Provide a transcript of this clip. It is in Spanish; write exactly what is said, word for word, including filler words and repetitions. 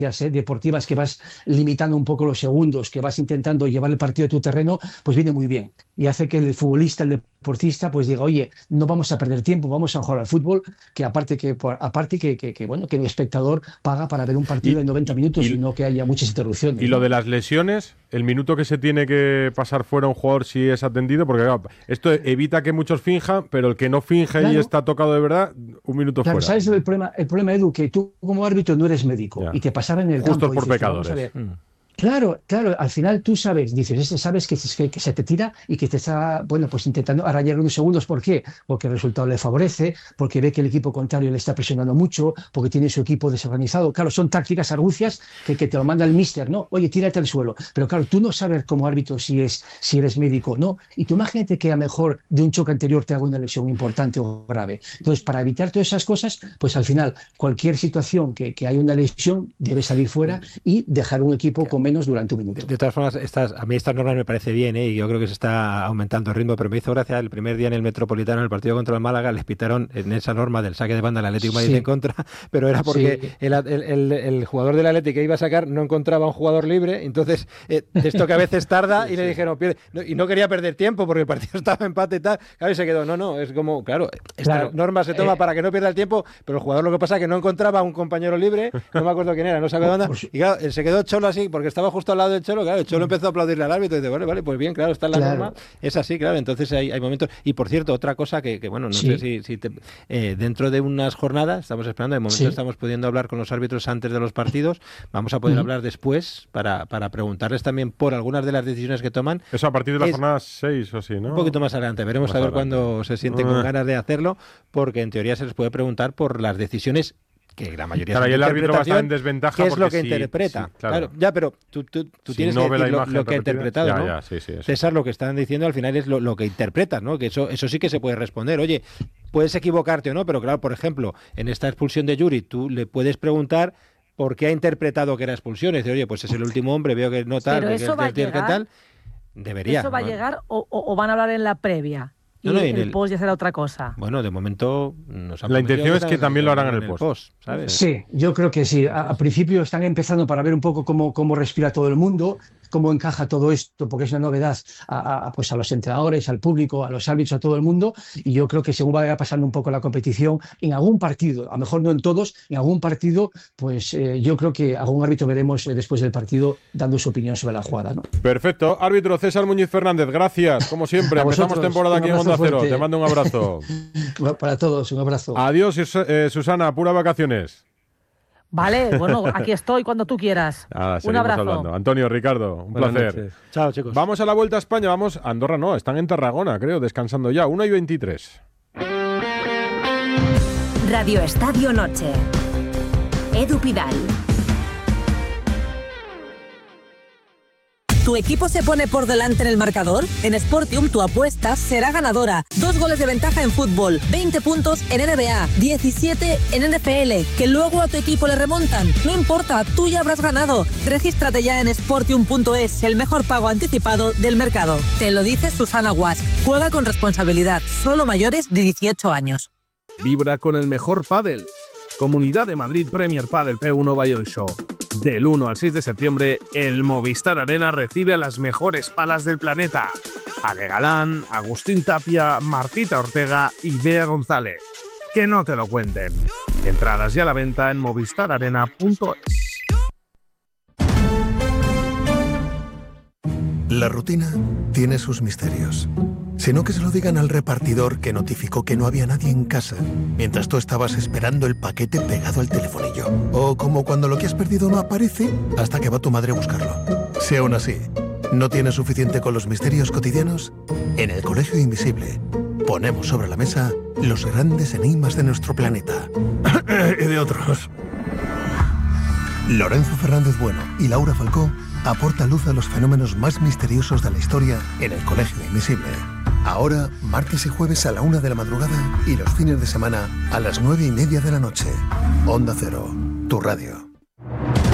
¿eh? deportivas, que vas limitando un poco los segundos, que vas intentando llevar el partido a tu terreno, pues viene muy bien. Y hace que el futbolista, el deportista, pues diga, oye, no vamos a perder tiempo, vamos a jugar al fútbol, que aparte que aparte que, que, que bueno, que el espectador paga para ver un partido y, de noventa minutos y, y no que haya muchas interrupciones. Y ¿no? lo de las lesiones, el minuto que se tiene que pasar fuera un jugador si es atendido, porque claro, esto evita que muchos finjan, pero el que no finge claro. y está tocado de verdad, un minuto claro, fuera. ¿Sabes el problema? El problema, Edu, que tú como árbitro no eres médico ya. y te pasaba en el Justos campo. por Dices, pecadores. Mm. Claro, claro, al final tú sabes, dices, este sabes que, que, que se te tira y que te está, bueno, pues intentando arrayar unos segundos. ¿Por qué? Porque el resultado le favorece, porque ve que el equipo contrario le está presionando mucho, porque tiene su equipo desorganizado. Claro, son tácticas argucias que, que te lo manda el míster, ¿no? Oye, tírate al suelo. Pero claro, tú no sabes como árbitro si, es, si eres médico o no. Y tú imagínate que a lo mejor de un choque anterior te haga una lesión importante o grave. Entonces, para evitar todas esas cosas, pues al final, cualquier situación que, que haya una lesión debe salir fuera y dejar un equipo con menos durante un minuto. De todas formas, estas, a mí estas normas me parece bien, ¿eh? Y yo creo que se está aumentando el ritmo, pero me hizo gracia el primer día en el Metropolitano, en el partido contra el Málaga, les pitaron en esa norma del saque de banda al Atlético de Madrid sí. en contra, pero era porque sí. el, el, el, el jugador del Atlético que iba a sacar no encontraba un jugador libre, entonces eh, esto que a veces tarda sí, y le dijeron, pierde, no, y no quería perder tiempo porque el partido estaba empate y tal, claro, y se quedó, no, no, es como, claro, esta claro. norma se toma eh, para que no pierda el tiempo, pero el jugador lo que pasa es que no encontraba un compañero libre, no me acuerdo quién era, no sacó de banda, y claro, se quedó Cholo así, porque estaba justo al lado del Cholo, claro, el Cholo empezó a aplaudirle al árbitro y dice, vale, vale, pues bien, claro, está en la claro. norma, es así, claro, entonces hay, hay momentos, y por cierto, otra cosa que, que bueno, no sí. sé si, si te, eh, dentro de unas jornadas, estamos esperando, de momento sí. estamos pudiendo hablar con los árbitros antes de los partidos, vamos a poder uh-huh. hablar después para, para preguntarles también por algunas de las decisiones que toman. Eso a partir de la es, jornada seis o así, ¿no? Un poquito más adelante, veremos más a ver adelante. Cuándo se sienten uh-huh. con ganas de hacerlo, porque en teoría se les puede preguntar por las decisiones que la mayoría claro, y el árbitro va a estar en desventaja ¿qué es lo que sí, interpreta? Sí, claro. claro, ya, pero tú, tú, tú si tienes no que decir lo, lo que ha interpretado, ya, ¿no? Ya, sí, sí, César, lo que están diciendo al final es lo, lo que interpretas, ¿no? Que eso, eso sí que se puede responder. Oye, puedes equivocarte o no, pero claro, por ejemplo, en esta expulsión de Yuri, tú le puedes preguntar por qué ha interpretado que era expulsión. Es decir, oye, pues es el último hombre, veo que no tal, pero que, eso que, va que, a llegar, que tal. Debería. ¿Eso va ¿no? a llegar o, o, o van a hablar en la previa? Y no, no, el, el post ya será otra cosa. Bueno, de momento nos la intención es que también lo harán en el post, post, ¿sabes? Sí, yo creo que sí. A, a principio están empezando para ver un poco cómo, cómo respira todo el mundo, cómo encaja todo esto, porque es una novedad a, a, pues a los entrenadores, al público, a los árbitros, a todo el mundo. Y yo creo que según vaya pasando un poco la competición, en algún partido, a lo mejor no en todos, en algún partido, pues eh, yo creo que algún árbitro veremos eh, después del partido dando su opinión sobre la jugada, ¿no? Perfecto. Árbitro César Muñiz Fernández, gracias, como siempre. Empezamos temporada aquí en Onda Cero. Te mando un abrazo. Para todos, un abrazo. Adiós, eh, Susana, pura vacaciones. Vale, bueno, aquí estoy cuando tú quieras. Ah, un abrazo. Hablando. Antonio, Ricardo, un Buenas placer. Noches. Chao, chicos. Vamos a la Vuelta a España, vamos a Andorra, no, están en Tarragona, creo, descansando ya, una y veintitrés. Radio Estadio Noche. Edu Pidal. ¿Tu equipo se pone por delante en el marcador? En Sportium tu apuesta será ganadora. Dos goles de ventaja en fútbol, veinte puntos en N B A, diecisiete en N F L, que luego a tu equipo le remontan. No importa, tú ya habrás ganado. Regístrate ya en sportium punto es, el mejor pago anticipado del mercado. Te lo dice Susana Guas. Juega con responsabilidad, solo mayores de dieciocho años. Vibra con el mejor pádel. Comunidad de Madrid Premier Padel P uno Bayern Show. Del uno al seis de septiembre, el Movistar Arena recibe a las mejores palas del planeta. Ale Galán, Agustín Tapia, Martita Ortega y Bea González. Que no te lo cuenten. Entradas ya a la venta en movistar arena punto es. La rutina tiene sus misterios. Sino que se lo digan al repartidor que notificó que no había nadie en casa, mientras tú estabas esperando el paquete pegado al telefonillo. O como cuando lo que has perdido no aparece hasta que va tu madre a buscarlo. Si aún así no tienes suficiente con los misterios cotidianos, en el Colegio Invisible ponemos sobre la mesa los grandes enigmas de nuestro planeta. Y de otros. Lorenzo Fernández Bueno y Laura Falcó aportan luz a los fenómenos más misteriosos de la historia en el Colegio Invisible. Ahora, martes y jueves a la una de la madrugada y los fines de semana a las nueve y media de la noche. Onda Cero, tu radio.